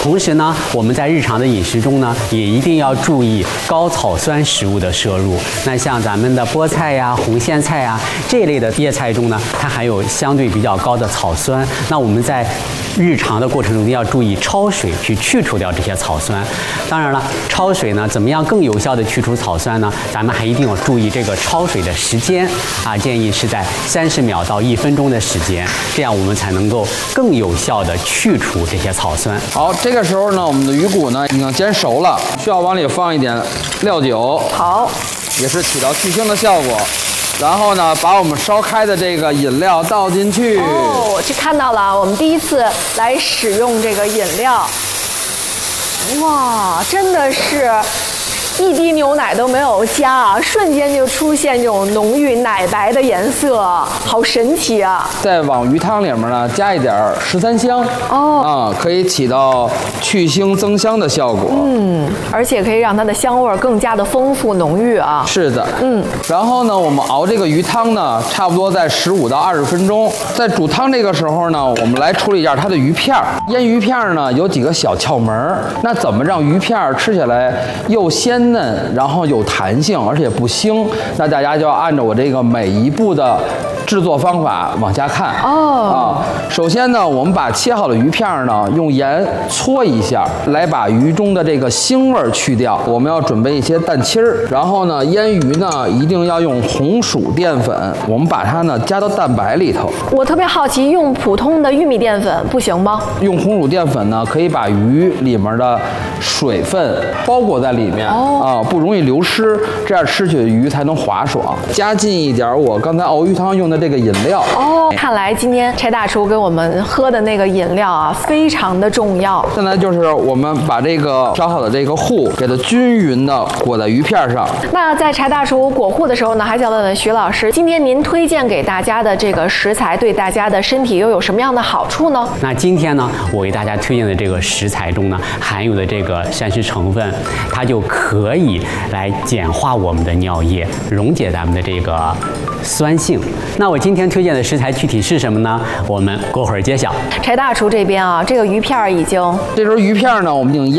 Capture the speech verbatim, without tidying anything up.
同时呢，我们在日常的饮食中呢，也一定要注意高草酸食物的摄入。那像咱们的菠菜呀、红苋菜呀这一类的叶菜中呢，它含有相对比较高的草酸。那我们在日常的过程中要注意焯水去去除掉这些草酸。当然了，焯水呢，怎么样更有效的去除草酸呢？咱们还一定要注意这个焯水的时间啊，建议是在三十秒到一分钟的时间，这样我们才能够更有效的去除这些草酸。 好，这个时候呢，我们的鱼骨呢已经煎熟了，需要往里放一点料酒， 好， 也是起到去腥的效果。然后呢，把我们烧开的这个饮料倒进去。 哦，我去看到了，我们第一次来使用这个饮料。哇，真的是一滴牛奶都没有加啊，瞬间就出现这种浓郁奶白的颜色，好神奇啊！ 再往鱼汤里面呢加一点十三香哦， 啊，可以起到去腥增香的效果。 嗯，而且可以让它的香味更加的丰富浓郁啊。 是的， 嗯。 然后呢，我们熬这个鱼汤呢，差不多在十五到二十分钟。在煮汤这个时候呢，我们来处理一下它的鱼片儿。腌鱼片儿呢有几个小窍门儿，那怎么让鱼片儿吃起来又鲜嫩，然后有弹性，而且不腥？那大家就要按照我这个每一步的制作方法往下看。 哦， 啊，首先呢，我们把切好的鱼片儿呢，用盐搓一下，来把鱼中的这个腥味儿去掉。我们要准备一些蛋清儿，然后呢，腌鱼呢一定要用红薯淀粉，我们把它呢加到蛋白里头。 我特别好奇，用普通的玉米淀粉不行吗？ 用红薯淀粉呢，可以把鱼里面的水分包裹在里面， 哦、 啊，不容易流失，这样吃起的鱼才能滑爽。加进一点我刚才熬鱼汤用的这个饮料。 哦，看来今天柴大厨给我们喝的那个饮料啊，非常的重要。 现在就是我们把这个烧好的这个糊给它均匀的裹在鱼片上。 那在柴大厨裹糊的时候呢，还想问问徐老师，今天您推荐给大家的这个食材对大家的身体又有什么样的好处呢？ 那今天呢，我给大家推荐的这个食材中呢，含有的这个膳食成分，它就可以来简化我们的尿液，溶解咱们的这个酸性。那我今天推荐的食材具体是什么呢？我们过会儿揭晓。 柴大厨这边啊，这个鱼片已经， 这时候鱼片呢，我们已经